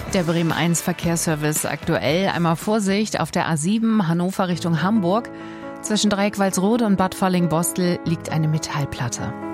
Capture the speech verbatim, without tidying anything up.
Der Bremen eins Verkehrsservice aktuell. Einmal Vorsicht auf der A sieben Hannover Richtung Hamburg. Zwischen Dreieck-Walsrode und Bad Falling-Bostel liegt eine Metallplatte.